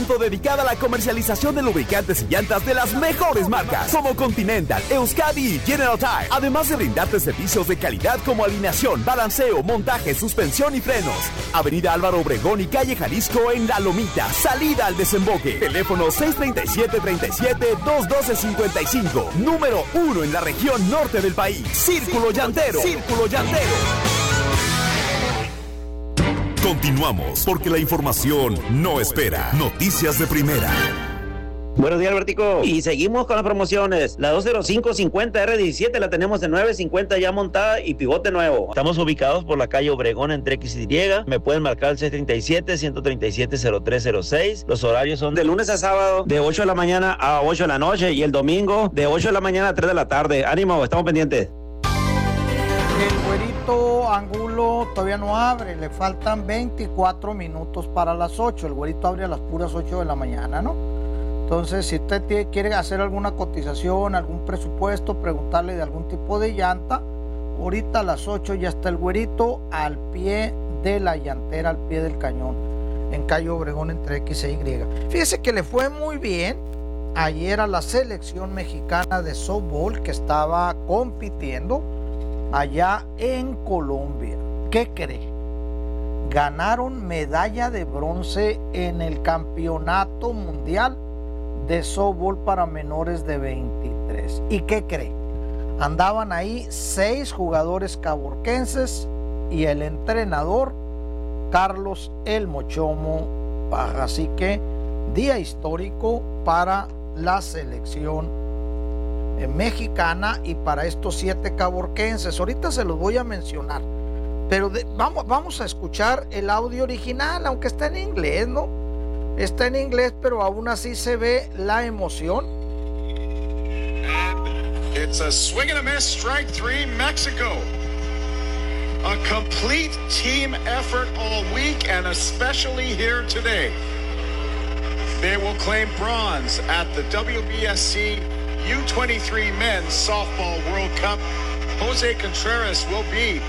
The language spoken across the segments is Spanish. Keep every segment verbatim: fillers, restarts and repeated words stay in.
dedicada a la comercialización de lubricantes y llantas de las mejores marcas como Continental, Euskadi y General Tire, además de brindarte servicios de calidad como alineación, balanceo, montaje, suspensión y frenos. Avenida Álvaro Obregón y calle Jalisco en La Lomita, salida al desemboque. Teléfono seis tres siete, tres siete, dos uno dos cinco cinco, número uno en la región norte del país. Círculo Llantero. Círculo Llantero. Continuamos, porque la información no espera. Noticias de primera. Buenos días, Albertico. Y seguimos con las promociones. La dos cero cinco cincuenta R diecisiete la tenemos en nueve cincuenta ya montada y pivote nuevo. Estamos ubicados por la calle Obregón entre X y Y. Me pueden marcar al seis tres siete, uno tres siete, cero tres cero seis. Los horarios son de lunes a sábado de ocho de la mañana a ocho de la noche y el domingo de ocho de la mañana a tres de la tarde. Ánimo, estamos pendientes. El güerito Angulo todavía no abre, le faltan veinticuatro minutos para las ocho. El güerito abre a las puras ocho de la mañana, ¿no? Entonces, si usted tiene, quiere hacer alguna cotización, algún presupuesto, preguntarle de algún tipo de llanta, ahorita a las ocho ya está el güerito al pie de la llantera, al pie del cañón, en calle Obregón entre X e Y. Fíjese que le fue muy bien ayer a la selección mexicana de softball que estaba compitiendo allá en Colombia. ¿Qué cree? Ganaron medalla de bronce en el campeonato mundial de softball para menores de veintitrés. ¿Y qué cree? Andaban ahí seis jugadores caborquenses y el entrenador Carlos El Mochomo Parra. Así que día histórico para la selección mexicana y para estos siete caborquenses. Ahorita se los voy a mencionar, pero de, vamos, vamos a escuchar el audio original, aunque está en inglés, ¿no? Está en inglés, pero aún así se ve la emoción. And it's a swing and a miss, strike three, Mexico. A complete team effort all week and especially here today. They will claim bronze at the W B S C U twenty-three Men's Softball World Cup. Jose Contreras will be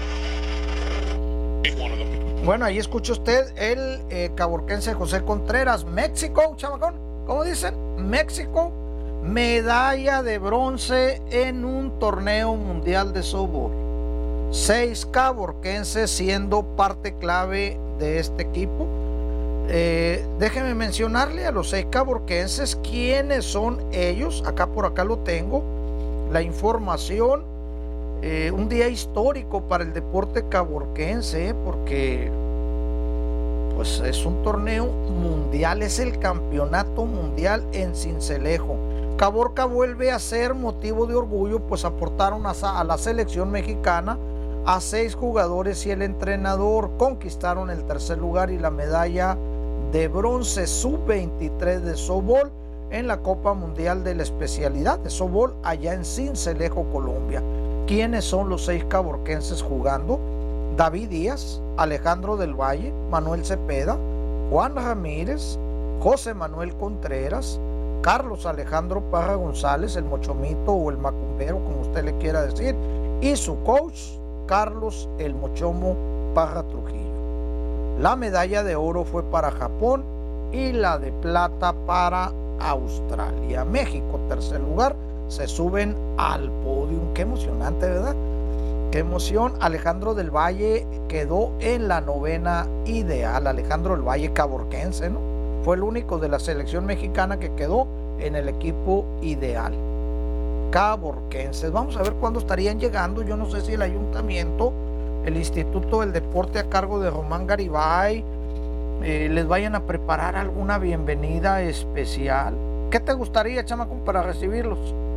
one of them. Bueno, ahí escucha usted el eh, caborquense José Contreras. México, chamacón, ¿cómo dicen? México, medalla de bronce en un torneo mundial de softball. Seis caborquenses siendo parte clave de este equipo. Eh, déjeme mencionarle a los seis caborquenses quiénes son ellos. Acá por acá lo tengo, la información. Eh, un día histórico para el deporte caborquense, eh, porque pues es un torneo mundial, es el campeonato mundial en Sincelejo. Caborca vuelve a ser motivo de orgullo, pues aportaron a, a la selección mexicana a seis jugadores y el entrenador. Conquistaron el tercer lugar y la medalla de bronce sub veintitrés de softball en la Copa Mundial de la especialidad de softball allá en Sincelejo, Colombia. ¿Quiénes son los seis caborquenses jugando? David Díaz, Alejandro del Valle, Manuel Cepeda, Juan Ramírez, José Manuel Contreras, Carlos Alejandro Parra González, el Mochomito o el Macumbero, como usted le quiera decir, y su coach, Carlos El Mochomo Parra Trujillo. La medalla de oro fue para Japón y la de plata para Australia. México, tercer lugar, se suben al podio. Qué emocionante, ¿verdad? Qué emoción. Alejandro del Valle quedó en la novena ideal. Alejandro del Valle, caborquense, ¿no? Fue el único de la selección mexicana que quedó en el equipo ideal. Caborquenses. Vamos a ver cuándo estarían llegando. Yo no sé si el ayuntamiento, el Instituto del Deporte a cargo de Román Garibay, eh, les vayan a preparar alguna bienvenida especial. ¿Qué te gustaría, chamacón, para recibirlos?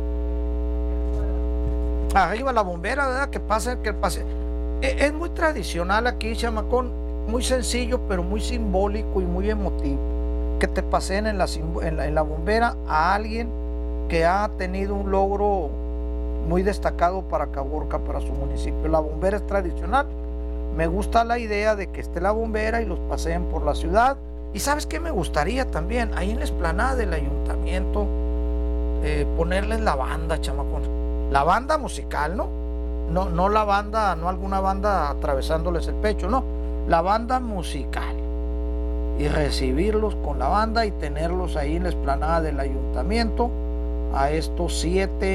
Arriba la bombera, ¿verdad? Que pase, que pase. Es, es muy tradicional aquí, chamacón, muy sencillo, pero muy simbólico y muy emotivo. Que te pasen en la, en la, en la bombera a alguien que ha tenido un logro muy destacado para Caborca, para su municipio. La bombera es tradicional. Me gusta la idea de que esté la bombera y los paseen por la ciudad. Y ¿sabes qué me gustaría también? Ahí en la explanada del ayuntamiento, eh, ponerles la banda, chamacón. La banda musical, ¿no? No, no la banda, no alguna banda atravesándoles el pecho, no. La banda musical. y recibirlos con la banda y tenerlos ahí en la explanada del ayuntamiento a estos siete